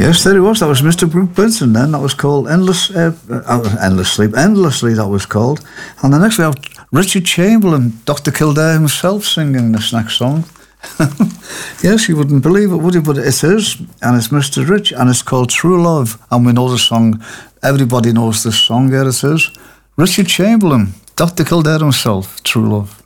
Yes, there he was. That was Mr. Brooke Benson then. That was called Endless Sleep. Endlessly, that was called. And the next we have Richard Chamberlain, Dr. Kildare himself singing this next song. Yes, you wouldn't believe it, would you? But it is, and it's Mr. Rich, and it's called True Love. And we know the song. Everybody knows this song. Here it is. Richard Chamberlain, Dr. Kildare himself, True Love.